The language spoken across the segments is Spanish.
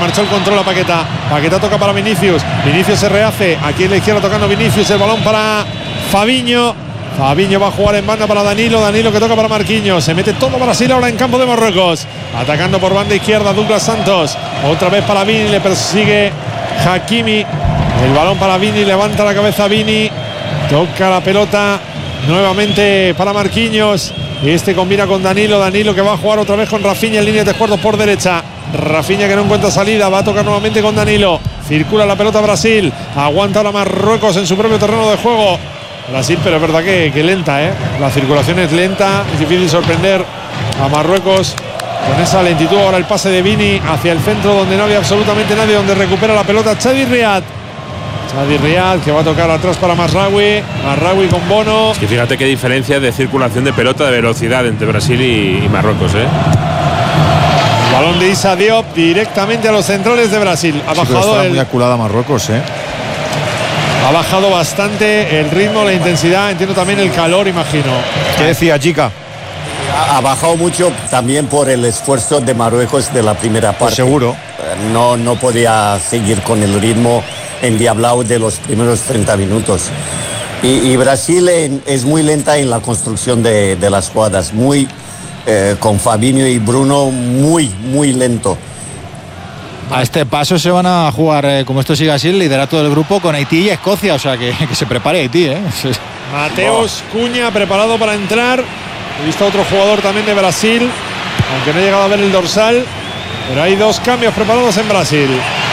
marchó el control a Paquetá. Paquetá toca para Vinicius. Vinicius se rehace. Aquí en la izquierda tocando Vinicius. El balón para Fabinho. Fabinho va a jugar en banda para Danilo. Danilo que toca para Marquinhos. Se mete todo Brasil ahora en campo de Marruecos. Atacando por banda izquierda Douglas Santos. Otra vez para Vini. Le persigue Hakimi. El balón para Vini. Levanta la cabeza Vini. Toca la pelota nuevamente para Marquinhos. Este combina con Danilo. Danilo que va a jugar otra vez con Rafinha en línea de cuartos por derecha. Rafinha que no encuentra salida. Va a tocar nuevamente con Danilo. Circula la pelota Brasil. Aguanta ahora Marruecos en su propio terreno de juego. Brasil, pero es verdad que lenta, ¿eh? La circulación es lenta. Es difícil sorprender a Marruecos con esa lentitud. Ahora el pase de Vini hacia el centro donde no había absolutamente nadie. Donde recupera la pelota Chadi Riad. Chadi Riad que va a tocar atrás para Mazraoui. Mazraoui con Bono. Es que fíjate qué diferencia de circulación de pelota, de velocidad entre Brasil y Marruecos, ¿eh? El balón de Issa Diop directamente a los centrales de Brasil. Ha bajado muy aculada Marruecos, ¿eh? Ha bajado bastante el ritmo, la intensidad, entiendo también el calor, imagino. ¿Qué decía, chica? Ha bajado mucho también por el esfuerzo de Marruecos de la primera parte. Pues seguro. No podía seguir con el ritmo endiablado de los primeros 30 minutos. Y Brasil es muy lenta en la construcción de las jugadas. Con Fabinho y Bruno, muy lento. A este paso se van a jugar, como esto sigue así, el liderato del grupo con Haití y Escocia, o sea que se prepare Haití, ¿eh? Mateus Cunha preparado para entrar. He visto a otro jugador también de Brasil, aunque no he llegado a ver el dorsal, pero hay dos cambios preparados en Brasil.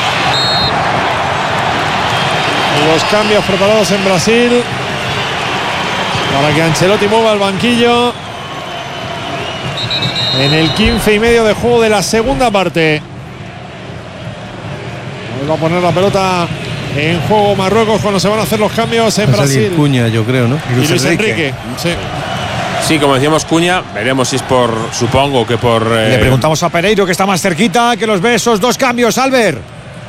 Dos cambios preparados en Brasil para que Ancelotti mueva el banquillo en el 15 y medio de juego de la segunda parte. Va a poner la pelota en juego Marruecos cuando se van a hacer los cambios en Brasil. Cunha, yo creo, ¿no? Y Luis Enrique. Sí. Sí, como decíamos, Cunha, veremos si es por, supongo que por... Le preguntamos a Pereiro, que está más cerquita, que los ve esos dos cambios, Albert.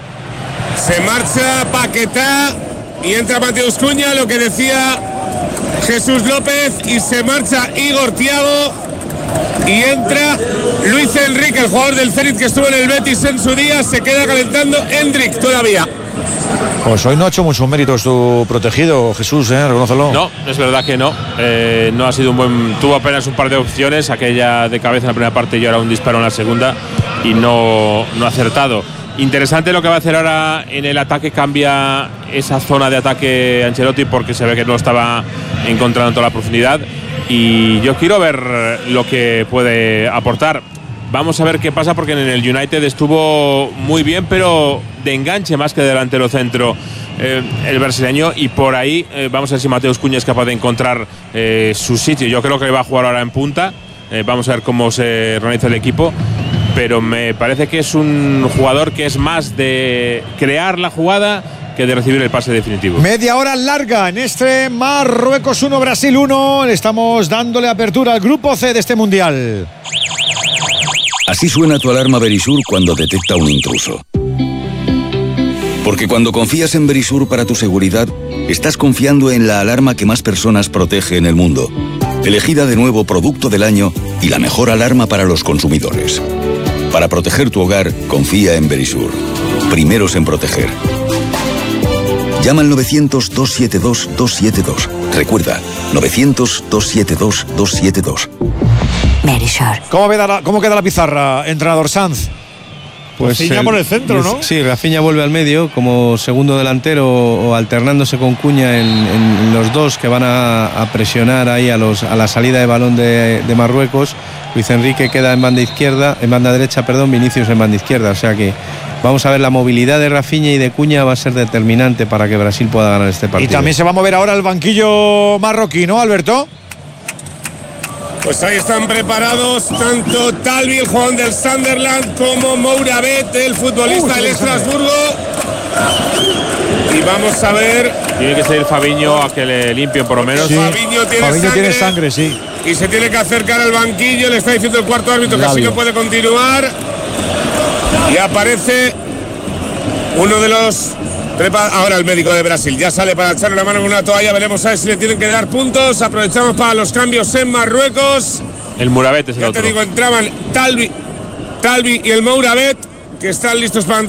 Se marcha Paquetá y entra Mateus Cunha, lo que decía Jesús López, y se marcha Igor Thiago y entra Luis Enrique, el jugador del Zenit que estuvo en el Betis en su día. Se queda calentando Hendrik todavía. Pues hoy no ha hecho muchos méritos tu protegido, Jesús, reconócelo. No, es verdad que no. No ha sido un buen... Tuvo apenas un par de opciones, aquella de cabeza en la primera parte y ahora un disparo en la segunda, y no ha acertado. Interesante lo que va a hacer ahora en el ataque. Cambia esa zona de ataque Ancelotti porque se ve que no estaba encontrando toda la profundidad, y yo quiero ver lo que puede aportar. Vamos a ver qué pasa, porque en el United estuvo muy bien, pero de enganche más que de delantero centro el brasileño, y por ahí vamos a ver si Mateus Cunha es capaz de encontrar su sitio. Yo creo que va a jugar ahora en punta. Vamos a ver cómo se organiza el equipo, pero me parece que es un jugador que es más de crear la jugada que de recibir el pase definitivo. Media hora larga en este Marruecos 1, Brasil 1. Le estamos dándole apertura al grupo C de este mundial. Así suena tu alarma Verisur cuando detecta un intruso. Porque cuando confías en Verisur para tu seguridad, estás confiando en la alarma que más personas protege en el mundo. Elegida de nuevo producto del año y la mejor alarma para los consumidores. Para proteger tu hogar, confía en Verisur. Primeros en proteger. Llama al 900-272-272. Recuerda, 900-272-272. Verisur. ¿Cómo queda la pizarra, entrenador Sanz? Pues Rafinha por el centro, ¿no? Sí, Rafinha vuelve al medio como segundo delantero, o alternándose con Cunha en los dos que van a presionar ahí a la salida de balón de Marruecos. Luis Enrique queda en banda derecha, Vinicius en banda izquierda. O sea que vamos a ver, la movilidad de Rafinha y de Cunha va a ser determinante para que Brasil pueda ganar este partido. Y también se va a mover ahora el banquillo marroquí, ¿no, Alberto? Pues ahí están preparados tanto Talvi, el jugador del Sunderland, como Mouravet, el futbolista del Estrasburgo. Y vamos a ver. Tiene que salir Fabinho a que le limpien por lo menos. Sí, Fabinho tiene sangre, sí. Y se tiene que acercar al banquillo. Le está diciendo el cuarto árbitro que así no puede continuar. Y aparece uno de los... Ahora el médico de Brasil ya sale para echarle la mano con una toalla. Veremos a ver si le tienen que dar puntos. Aprovechamos para los cambios en Marruecos. El Mouravet es el otro. Ya te digo, entraban Talvi y el Mouravet, que están listos para